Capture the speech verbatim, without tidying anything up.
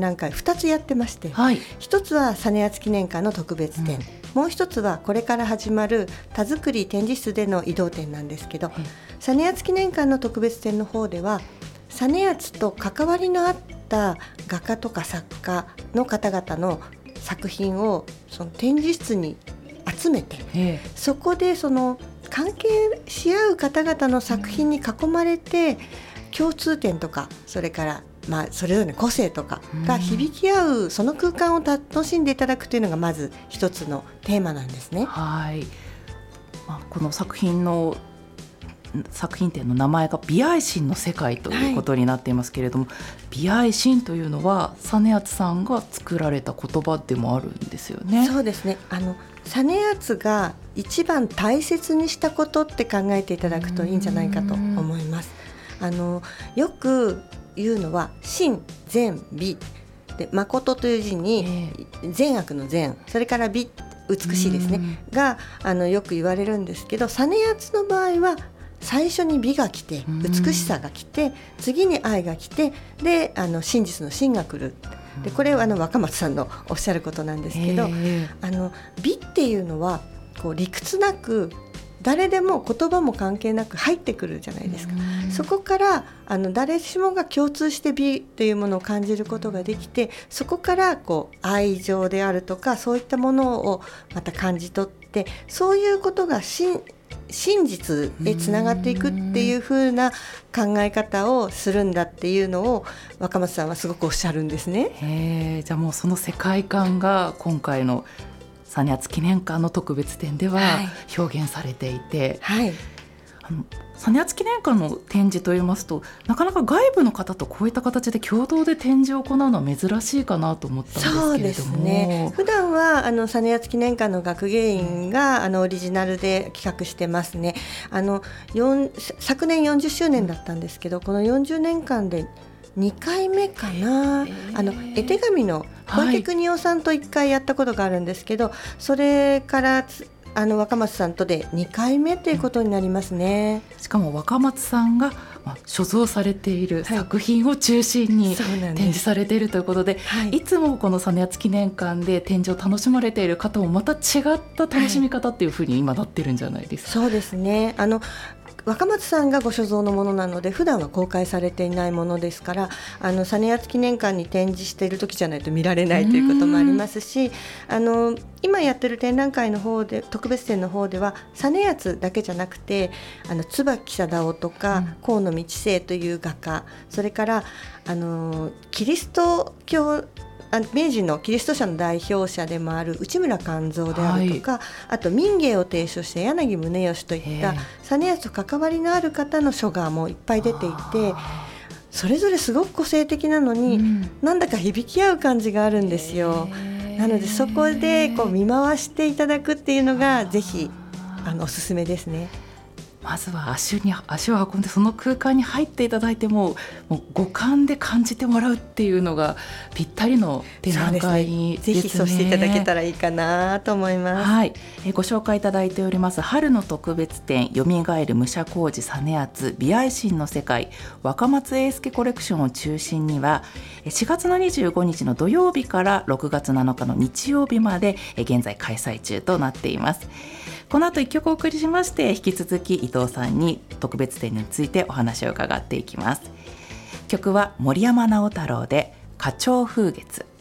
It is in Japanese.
覧会ふたつやってまして、 はい、 ひとつは実篤記念館の特別展、うん、もう一つはこれから始まる田作り展示室での移動展なんですけど、実篤記念館の特別展の方では実篤と関わりのあった画家とか作家の方々の作品をその展示室に集めて、ええ、そこでその関係し合う方々の作品に囲まれて、共通点とかそれからまあそれぞれの個性とかが響き合うその空間を楽しんでいただくというのがまず一つのテーマなんですね。 はい、まあ、この作品の作品展の名前が美愛心の世界ということになっていますけれども、はい、美愛心というのは実篤さんが作られた言葉でもあるんですよね。 そうですね、あの実篤が一番大切にしたことって考えていただくといいんじゃないかと思います。あのよく言うのは真善美で、誠という字に善悪の善、それから美、美しいですねがあのよく言われるんですけど、実篤の場合は最初に美が来て美しさが来て、次に愛が来て、であの真実の真が来る。でこれはあの若松さんのおっしゃることなんですけど、あの美っていうのはこう理屈なく誰でも言葉も関係なく入ってくるじゃないですか。そこからあの誰しもが共通して美というものを感じることができて、そこからこう愛情であるとかそういったものをまた感じ取って、そういうことが真真実へつながっていくっていう風な考え方をするんだっていうのを若松さんはすごくおっしゃるんですね。 へー、じゃあもうその世界観が今回の実篤記念館の特別展では表現されていて、はいはい、あの実篤記念館の展示といいますと、なかなか外部の方とこういった形で共同で展示を行うのは珍しいかなと思ったんですけれども。 そうですね、普段はあの実篤記念館の学芸員があのオリジナルで企画してますね。あの昨年よんじゅっしゅうねんだったんですけど、このよんじゅうねんかんでにかいめかな、あの絵手紙の小池邦夫さんといっかいやったことがあるんですけど、はい、それからあの若松さんとでにかいめということになりますね。 しかも若松さんが、まあ、所蔵されている作品を中心に展示されているということで、はい、いつもこの実篤記念館で展示を楽しまれている方もまた違った楽しみ方っていうふうに今なってるんじゃないですか。 はい、そうですね、あの若松さんがご所蔵のものなので普段は公開されていないものですから、あの実篤記念館に展示している時じゃないと見られないということもありますし、あの今やってる展覧会の方で特別展の方では実篤だけじゃなくて、あの椿貞夫とか河野道生という画家、それからあのキリスト教明治のキリスト者の代表者でもある内村勘三であるとか、はい、あと民芸を提唱した柳宗悦といった実篤と関わりのある方の書画もいっぱい出ていて、それぞれすごく個性的なのに、うん、なんだか響き合う感じがあるんですよ。なのでそこでこう見回していただくっていうのがぜひあのおすすめですね。 まずは足に足を運んでその空間に入っていただいても、もう五感で感じてもらうっていうのがぴったりの展覧会にですね。 ぜひそうしていただけたらいいかなと思います。 はい、えご紹介いただいております春の特別展よみがえる武者小路実篤美愛心の世界若松英介コレクションを中心にはしがつのにじゅうごにちの土曜日からろくがつなのかの日曜日まで現在開催中となっています。この後いっきょくお送りしまして、引き続き伊藤さんに特別展についてお話を伺っていきます。曲は森山直太朗で花鳥風月。